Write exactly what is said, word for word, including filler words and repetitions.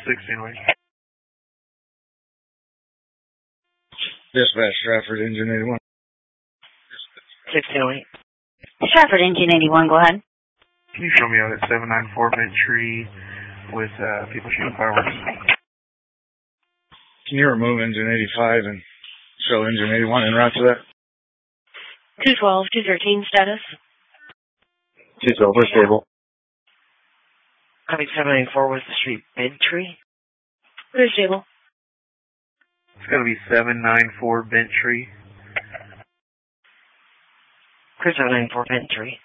sixteen wing. Dispatch, Stratford, Engine eighty-one. sixteen wing. Stratford, Engine eighty-one, go ahead. Can you show me out at seven nine four Bent Tree with uh, people shooting fireworks? Can you remove Engine eighty-five and show Engine eighty-one en route to that? two twelve, two thirteen status. two twelve, we're stable. Coming seven nine four with the street Bent Tree. We're stable. It's going to be seven nine four Bent Tree. Clear seven nine four Bent Tree.